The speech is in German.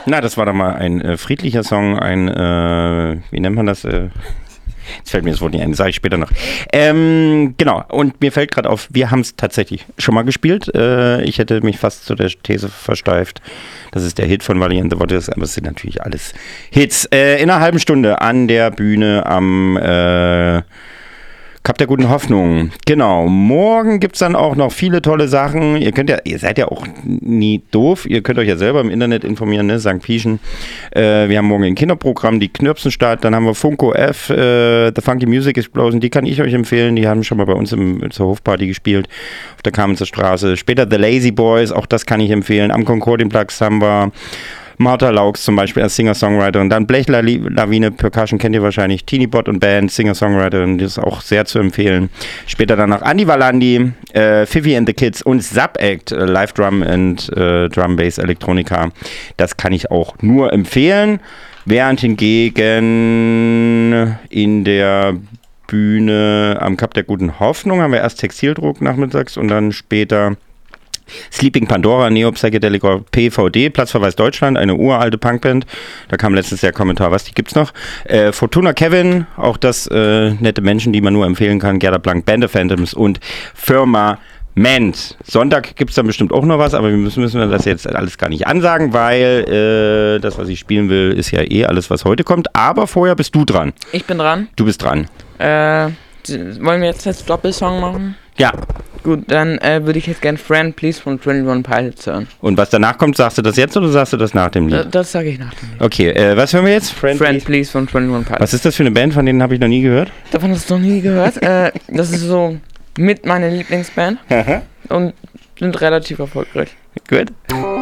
Na, das war doch mal ein friedlicher Song, wie nennt man das? Jetzt fällt mir das Wort nicht ein, das sage ich später noch. Genau, und mir fällt gerade auf, wir haben es tatsächlich schon mal gespielt. Ich hätte mich fast zu der These versteift, dass es der Hit von Valley and the Water ist, aber es sind natürlich alles Hits. In einer halben Stunde an der Bühne am Kap der guten Hoffnung. Genau. Morgen gibt es dann auch noch viele tolle Sachen. Ihr seid ja auch nie doof. Ihr könnt euch ja selber im Internet informieren, ne? St. Pieschen. Wir haben morgen ein Kinderprogramm, die Knirpsenstadt. Dann haben wir Funko F, The Funky Music Explosion. Die kann ich euch empfehlen. Die haben schon mal bei uns zur Hofparty gespielt. Auf der Kamenzer Straße. Später The Lazy Boys. Auch das kann ich empfehlen. Am Concordienplatz haben wir Martha Laux zum Beispiel als Singer-Songwriterin, dann Blechlawine, Percussion kennt ihr wahrscheinlich, Teeny Bot und Band, Singer-Songwriterin, die ist auch sehr zu empfehlen. Später dann noch Andi Valandi, Fifi and the Kids und Sub-Act, Live Drum and Drum Bass Elektronika. Das kann ich auch nur empfehlen. Während hingegen in der Bühne am Kap der guten Hoffnung haben wir erst Textildruck nachmittags und dann später Sleeping Pandora, Neo-Psychedelic PVD, Platzverweis Deutschland, eine uralte Punkband. Da kam letztens der Kommentar, was, die gibt's noch? Fortuna Kevin, auch das nette Menschen, die man nur empfehlen kann. Gerda Blank, Band of Phantoms und Firmament. Sonntag gibt's dann bestimmt auch noch was, aber wir müssen das jetzt alles gar nicht ansagen, weil das, was ich spielen will, ist ja eh alles, was heute kommt. Aber vorher bist du dran. Ich bin dran. Du bist dran. Wollen wir jetzt Doppelsong machen? Ja. Gut, dann würde ich jetzt gerne Friend Please von 21 Pilots hören. Und was danach kommt, sagst du das jetzt oder sagst du das nach dem Lied? Das sage ich nach dem Lied. Okay, was hören wir jetzt? Friend Please von 21 Pilots. Was ist das für eine Band, von denen habe ich noch nie gehört? Davon hast du noch nie gehört? Das ist so mit meiner Lieblingsband und sind relativ erfolgreich. Gut.